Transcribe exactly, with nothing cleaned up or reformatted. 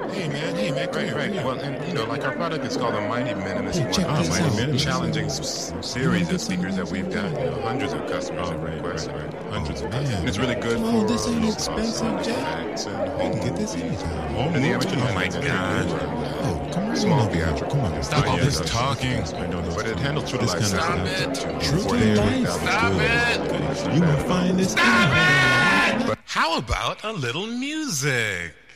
Hey man, hey man, come Right, here, right. come here. Well, and you know, like our product is called the Mighty Minimus. Hey, One check of this the out. Mighty This challenging is- s- series You of speakers that we've got. You know, hundreds of customers Oh, have right, requested. right, right. Hundreds Oh, of man. customers. And it's really good Come for on, this uh, ain't low expensive, cost sound Jack. effects and You home can get this movies. anytime. Home And the movies, amateur come on, oh my man. God. Oh, come right Small on up here. theatrical. Come on. Stop Yeah, all yeah, this that's- talking. that's- I know those But it two. handles true to This life kind of sound. stuff. True True to life. Stop it. You gonna find this. How about a little music?